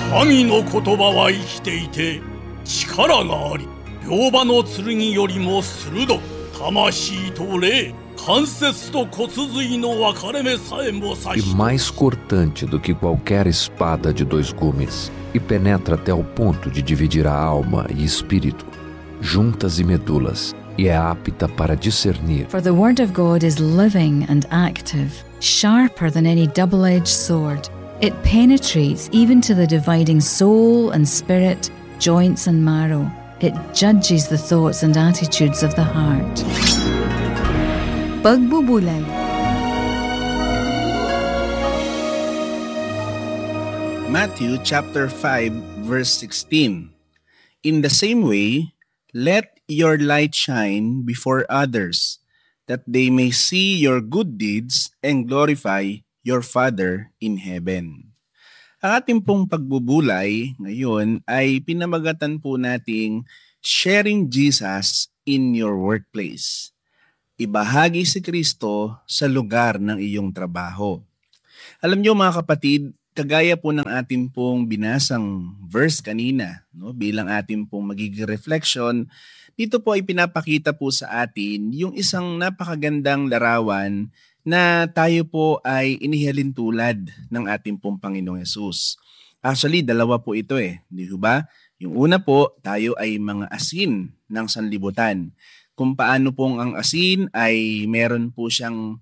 神の言葉は生きていて力があり、両刃の剣よりも鋭く、魂と霊、関節と骨髄の分かれ目さえも刺して。 E mais cortante do que qualquer espada de 2 gumes, e penetra até o ponto de dividir a alma e espírito, juntas e medulas, e é apta para discernir. For the word of God is living and active, sharper than any double-edged sword. It penetrates even to the dividing soul and spirit, joints and marrow. It judges the thoughts and attitudes of the heart. Pagbubulay. Matthew chapter 5 verse 16. In the same way, let your light shine before others, that they may see your good deeds and glorify your Father in heaven. Ang ating pong pagbubulay ngayon ay pinamagatan po nating sharing Jesus in your workplace. Ibahagi si Kristo sa lugar ng iyong trabaho. Alam niyo mga kapatid, kagaya po ng atin pong binasang verse kanina, no, bilang atin pong magiging reflection, dito po ay pinapakita po sa atin yung isang napakagandang larawan na tayo po ay inihalin tulad ng ating pong Panginoong Yesus. Actually, dalawa po ito di ba? Yung una po, tayo ay mga asin ng sanlibutan. Kung paano pong ang asin ay meron po siyang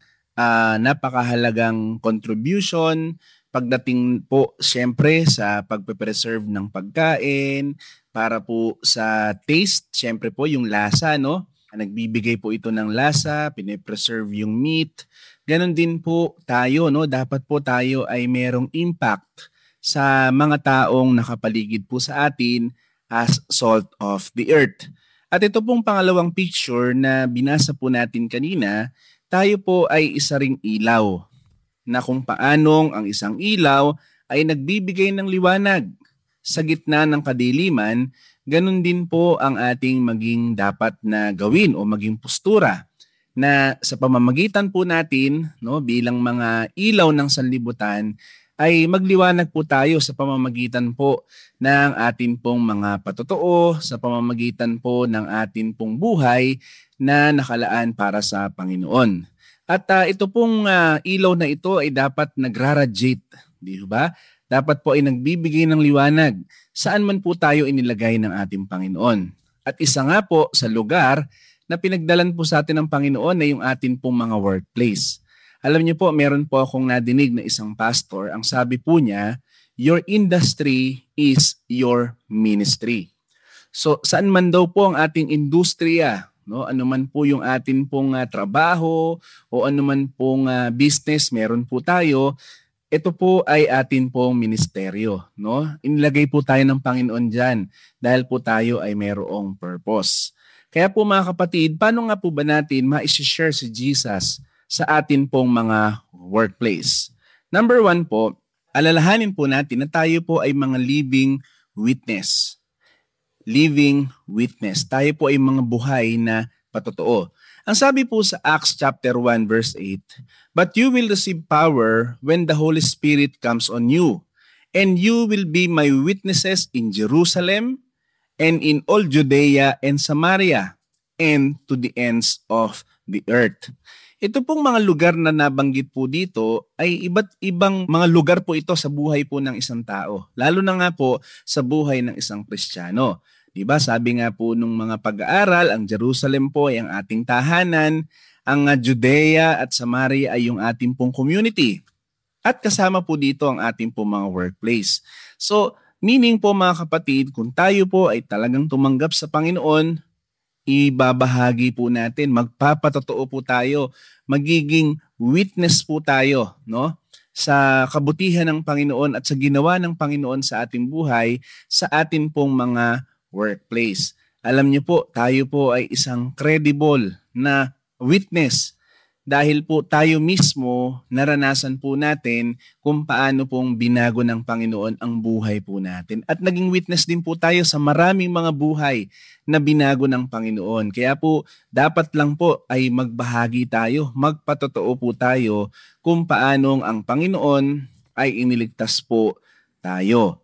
napakahalagang contribution pagdating po siyempre sa pagpe-preserve ng pagkain, para po sa taste, siyempre po yung lasa, no? Nagbibigay po ito ng lasa, pine-preserve yung meat. Ganon din po tayo, no? Dapat po tayo ay merong impact sa mga taong nakapaligid po sa atin as salt of the earth. At ito pong pangalawang picture na binasa po natin kanina, tayo po ay isa ring ilaw, na kung paanong ang isang ilaw ay nagbibigay ng liwanag sa gitna ng kadiliman, ganun din po ang ating maging dapat na gawin o maging postura na sa pamamagitan po natin, no, bilang mga ilaw ng sanlibutan ay magliwanag po tayo sa pamamagitan po ng atin pong mga patotoo, sa pamamagitan po ng atin pong buhay na nakalaan para sa Panginoon. At ito pong ilaw na ito ay dapat nagraradiate, di ba? Dapat po ay nagbibigay ng liwanag saan man po tayo inilagay ng ating Panginoon. At isa nga po sa lugar na pinagdalan po sa atin ng Panginoon na yung atin pong mga workplace. Alam niyo po, meron po akong nadinig na isang pastor. Ang sabi po niya, your industry is your ministry. So saan man daw po ang ating industriya, no? Ano man po yung atin pong trabaho o ano man pong business meron po tayo, ito po ay atin pong ministeryo, no? Inilagay po tayo ng Panginoon diyan dahil po tayo ay mayroong purpose. Kaya po mga kapatid, paano nga po ba natin ma-share si Jesus sa atin pong mga workplace? Number 1 po, alalahanin po natin na tayo po ay mga living witness. Living witness. Tayo po ay mga buhay na patotoo. Ang sabi po sa Acts chapter 1 verse 8, "But you will receive power when the Holy Spirit comes on you, and you will be my witnesses in Jerusalem and in all Judea and Samaria and to the ends of the earth." Ito pong mga lugar na nabanggit po dito ay iba't ibang mga lugar po ito sa buhay po ng isang tao. Lalo na nga po sa buhay ng isang Kristiyano. Diba? Sabi nga po nung mga pag-aaral, ang Jerusalem po ay ang ating tahanan, ang Judea at Samaria ay yung ating pong community. At kasama po dito ang ating pong mga workplace. So, meaning po mga kapatid, kung tayo po ay talagang tumanggap sa Panginoon, ibabahagi po natin, magpapatotoo po tayo, magiging witness po tayo, no? Sa kabutihan ng Panginoon at sa ginawa ng Panginoon sa ating buhay, sa atin pong mga workplace. Alam niyo po, tayo po ay isang credible na witness dahil po tayo mismo naranasan po natin kung paano pong binago ng Panginoon ang buhay po natin. At naging witness din po tayo sa maraming mga buhay na binago ng Panginoon. Kaya po, dapat lang po ay magbahagi tayo, magpatotoo po tayo kung paanong ang Panginoon ay iniligtas po tayo.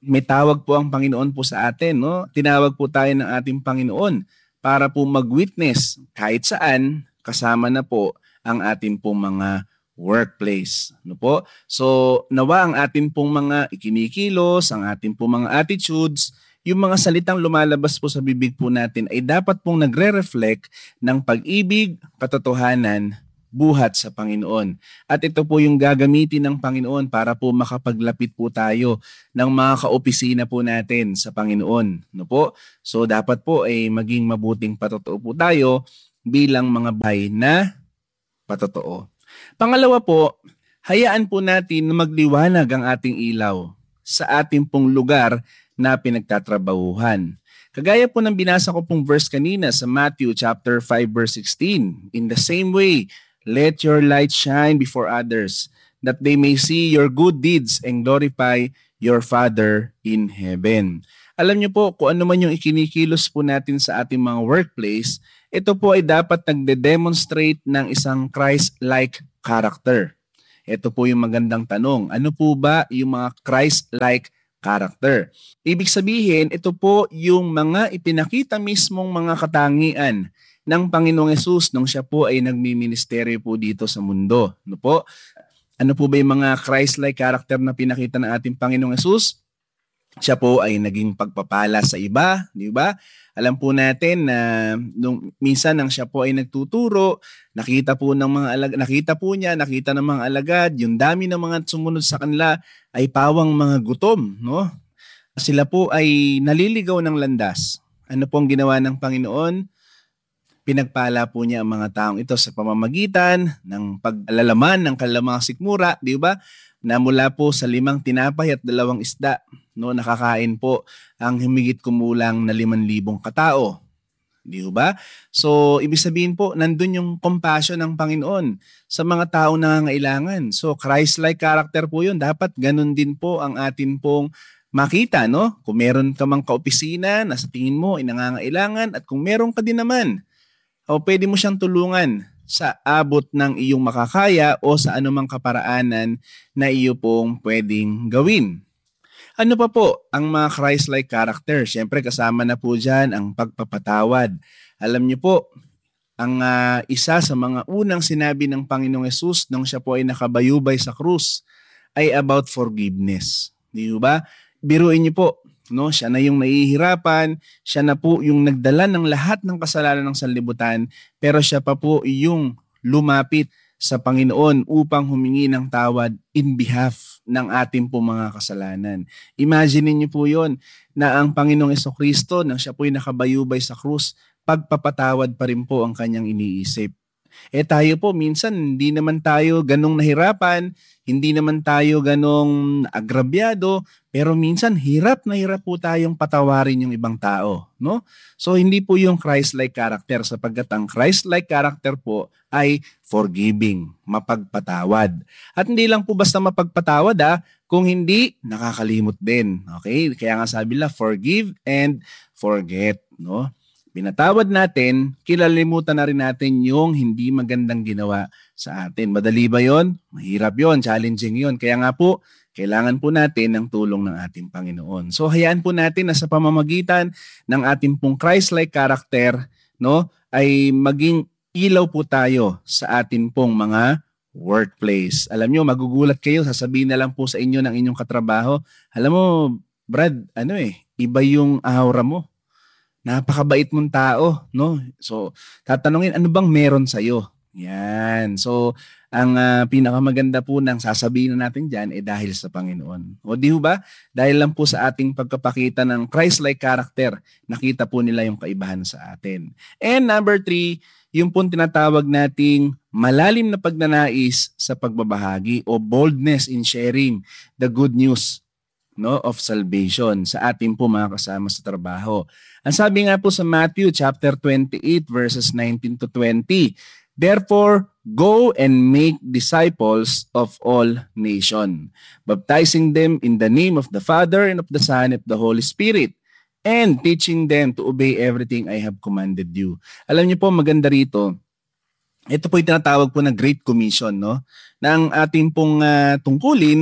may tawag po ang Panginoon po sa atin, no? Tinawag po tayo ng ating Panginoon para po mag-witness kahit saan, kasama na po ang ating pong mga workplace, no po? So, nawa ang ating pong mga ikinikilos, ang ating pong mga attitudes, yung mga salitang lumalabas po sa bibig po natin ay dapat pong nagre-reflect ng pag-ibig, katotohanan, buhat sa Panginoon. At ito po yung gagamitin ng Panginoon para po makapaglapit po tayo ng mga kaopisina po natin sa Panginoon. No po? So dapat po ay maging mabuting patotoo po tayo bilang mga bahay na patotoo. Pangalawa po, hayaan po natin na magliwanag ang ating ilaw sa ating pong lugar na pinagtatrabahuhan. Kagaya po ng binasa ko pong verse kanina sa Matthew chapter 5 verse 16. In the same way, let your light shine before others, that they may see your good deeds and glorify your Father in heaven. Alam niyo po, kung ano man yung ikinikilos po natin sa ating mga workplace, ito po ay dapat nagde-demonstrate ng isang Christ-like character. Ito po yung magandang tanong. Ano po ba yung mga Christ-like character? Ibig sabihin, ito po yung mga ipinakita mismong mga katangian ng Panginoong Hesus nung siya po ay nagmi-ministeryo po dito sa mundo. No po? Ano po ba yung mga Christ-like character na pinakita ng ating Panginoong Hesus? Siya po ay naging pagpapala sa iba, di ba? Alam po natin na nung minsan nang siya po ay nagtuturo, nakita ng mga alagad, yung dami ng mga sumunod sa kanila ay pawang mga gutom, no? Sila po ay naliligaw ng landas. Ano pong ginawa ng Panginoon? Pinagpala po niya ang mga taong ito sa pamamagitan ng pag-alalaman ng kanilang mga sikmura, di ba? Na mula po sa 5 tinapay at 2 isda, no, nakakain po ang humigit kumulang na 5,000 katao. Di ba? So, ibig sabihin po, nandun yung compassion ng Panginoon sa mga taong nangangailangan. So, Christ-like character po yun. Dapat ganun din po ang atin pong makita, no? Kung meron ka mang kaopisina na sa tingin mo ay nangangailangan at kung meron ka din naman, o pwede mo siyang tulungan sa abot ng iyong makakaya o sa anumang kaparaanan na iyo pong pwedeng gawin. Ano pa po ang mga Christ-like character? Siyempre kasama na po dyan ang pagpapatawad. Alam niyo po, ang isa sa mga unang sinabi ng Panginoong Hesus nung siya po ay nakabayubay sa krus ay about forgiveness. Di ba? Biruin niyo po, no, siya na yung nahihirapan, siya na po yung nagdala ng lahat ng kasalanan ng sanlibutan, pero siya pa po yung lumapit sa Panginoon upang humingi ng tawad in behalf ng ating po mga kasalanan. Imagine niyo po yon na ang Panginoong Jesucristo, nang siya po yung nakabayubay sa krus, pagpapatawad pa rin po ang kanyang iniisip. Tayo po, minsan hindi naman tayo ganong nahirapan, hindi naman tayo ganong agrabyado, pero minsan hirap na hirap po tayong patawarin yung ibang tao, no? So hindi po yung Christ-like character, sapagkat ang Christ-like character po ay forgiving, mapagpatawad. At hindi lang po basta mapagpatawad kung hindi, nakakalimot din. Okay? Kaya nga sabi nila, forgive and forget, no? Pinatawad natin, kilalimutan na rin natin yung hindi magandang ginawa sa atin. Madali ba yon? Mahirap yon, challenging yon. Kaya nga po, kailangan po natin ng tulong ng ating Panginoon. So hayaan po natin na sa pamamagitan ng ating pong Christ-like character, no, ay maging ilaw po tayo sa ating pong mga workplace. Alam nyo, magugulat kayo, sasabihin na lang po sa inyo ng inyong katrabaho, alam mo, Brad, iba yung aura mo. Napakabait mong tao, no? So, tatanungin, ano bang meron sa'yo? Yan. So, ang pinakamaganda po ng sasabihin natin dyan dahil sa Panginoon. O di ba? Dahil lang po sa ating pagkapakita ng Christ-like character, nakita po nila yung kaibahan sa atin. And number 3, yung po tinatawag nating malalim na pagnanais sa pagbabahagi o boldness in sharing the good news, no, of salvation sa ating po mga kasama sa trabaho. Ang sabi nga po sa Matthew chapter 28 verses 19 to 20, therefore go and make disciples of all nations, baptizing them in the name of the Father and of the Son and of the Holy Spirit, and teaching them to obey everything I have commanded you. Alam niyo po, maganda rito, ito po yung tinatawag po na Great Commission, no? Na ang ating pong tungkulin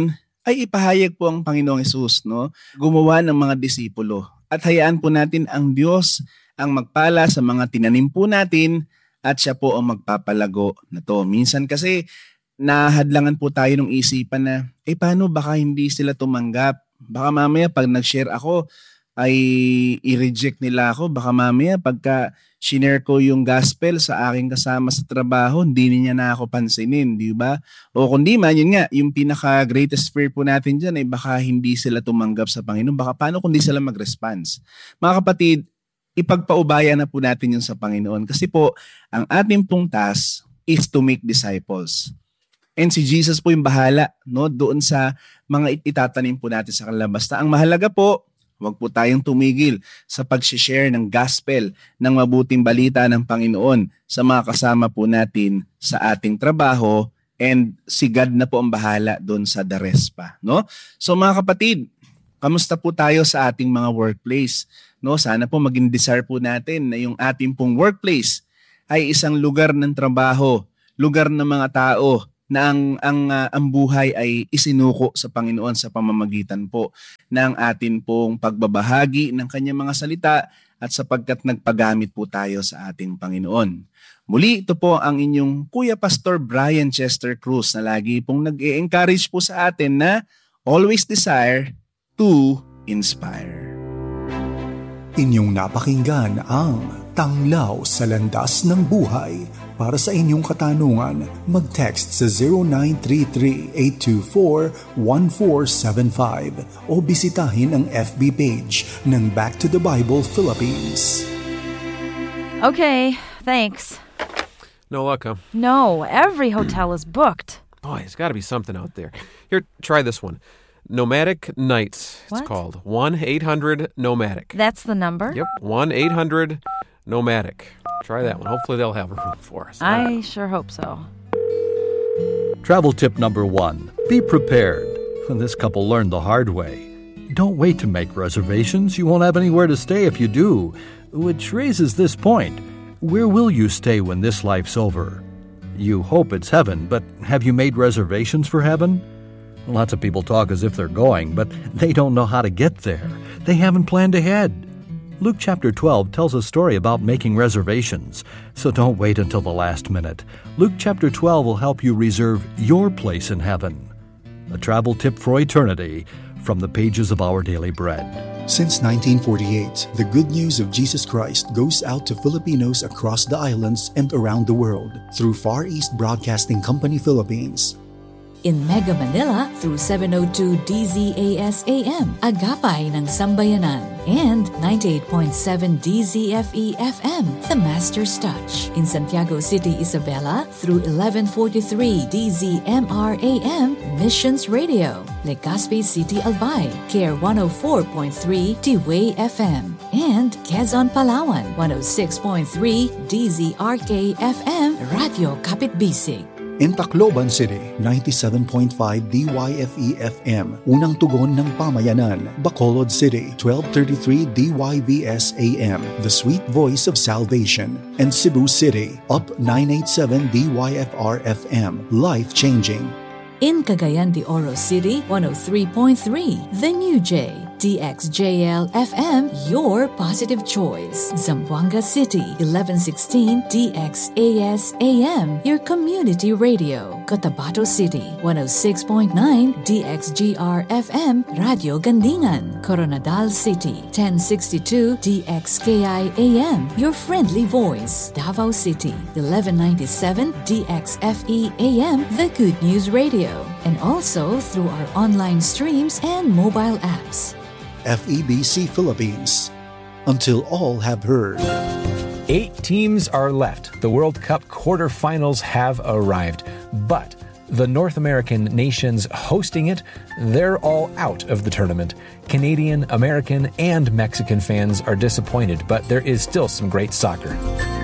ay ipahayag po ang Panginoong Hesus, no? Gumawa ng mga disipulo. At hayaan po natin ang Diyos ang magpala sa mga tinanim po natin at siya po ang magpapalago na to. Minsan kasi nahadlangan po tayo ng isipan na, paano baka hindi sila tumanggap? Baka mamaya pag nag-share ako, ay i-reject nila ako. Baka mamaya pagka shinare ko yung gospel sa aking kasama sa trabaho, hindi niya na ako pansinin, di ba? O kundi man, yun nga, yung pinaka-greatest fear po natin dyan ay baka hindi sila tumanggap sa Panginoon. Baka paano kundi sila mag-response? Mga kapatid, ipagpaubaya na po natin yun sa Panginoon. Kasi po, ang ating pong task is to make disciples. And si Jesus po yung bahala, no, doon sa mga itatanim po natin sa kanila. Basta ang mahalaga po, huwag po tayong tumigil sa pag-share ng gospel, ng mabuting balita ng Panginoon sa mga kasama po natin sa ating trabaho, and si God na po ang bahala doon sa the rest pa, no? So mga kapatid, kamusta po tayo sa ating mga workplace? No, sana po maging desire po natin na yung ating pong workplace ay isang lugar ng trabaho, lugar ng mga tao na ang buhay ay isinuko sa Panginoon sa pamamagitan po ng atin pong pagbabahagi ng kanyang mga salita at sapagkat nagpagamit po tayo sa ating Panginoon. Muli, ito po ang inyong Kuya Pastor Brian Chester Cruz na lagi pong nag-e-encourage po sa atin na always desire to inspire. Inyong napakinggan ang Tanglaw sa Landas ng Buhay. Para sa inyong katanungan, mag-text sa 0933-824-1475 o bisitahin ang FB page ng Back to the Bible Philippines. Okay, thanks. No luck, huh? No, every hotel is booked. Boy, there's got to be something out there. Here, try this one. Nomadic Nights, it's What? called. 1-800-NOMADIC. That's the number? Yep, 1-800-NOMADIC. Try that one. Hopefully they'll have a room for us. I sure hope so. Travel tip number 1. Be prepared. This couple learned the hard way. Don't wait to make reservations. You won't have anywhere to stay if you do. Which raises this point. Where will you stay when this life's over? You hope it's heaven, but have you made reservations for heaven? Lots of people talk as if they're going, but they don't know how to get there. They haven't planned ahead. Luke chapter 12 tells a story about making reservations, so don't wait until the last minute. Luke chapter 12 will help you reserve your place in heaven. A travel tip for eternity from the pages of Our Daily Bread. Since 1948, the good news of Jesus Christ goes out to Filipinos across the islands and around the world through Far East Broadcasting Company Philippines. In Mega Manila through 702 DZAS AM, Agapay ng Sambayanan, and 98.7 DZFE FM, The Master's Touch. In Santiago City, Isabela through 1143 DZMR AM, Missions Radio. Legazpi City, Albay, KR 104.3 T-Way FM. And Quezon, Palawan, 106.3 DZRK FM, Radio Kapit Bisig. In Tacloban City, 97.5 DYFE FM, unang tugon ng pamayanan. Bacolod City, 1233 DYVS AM, the sweet voice of salvation. And Cebu City, up 987 DYFR FM, life-changing. In Cagayan de Oro City, 103.3 The New J, DXJL FM, your positive choice. Zamboanga City, 1116 DXAS AM, your community radio. Cotabato City, 106.9 DXGR FM, Radio Gandingan. Coronadal City, 1062 DXKI AM, your friendly voice. Davao City, 1197 DXFE AM, the Good News Radio. And also through our online streams and mobile apps. FEBC Philippines. Until all have heard. 8 teams are left. The World Cup quarterfinals have arrived. But the North American nations hosting it, they're all out of the tournament. Canadian, American, and Mexican fans are disappointed, but there is still some great soccer.